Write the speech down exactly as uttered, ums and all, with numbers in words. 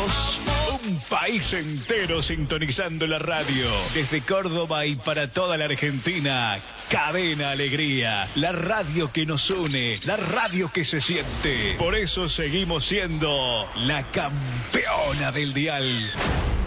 Somos un país entero sintonizando la radio. Desde Córdoba y para toda la Argentina, Cadena Alegría. La radio que nos une, la radio que se siente. Por eso seguimos siendo la campeona del dial.